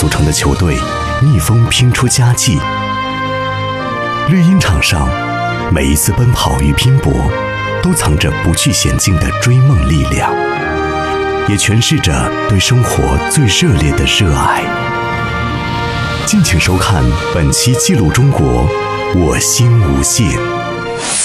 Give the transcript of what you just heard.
组成的球队逆风拼出佳绩。绿茵场上，每一次奔跑与拼搏，都藏着不惧险境的追梦力量，也诠释着对生活最热烈的热爱。敬请收看本期《记录中国》，我心无限。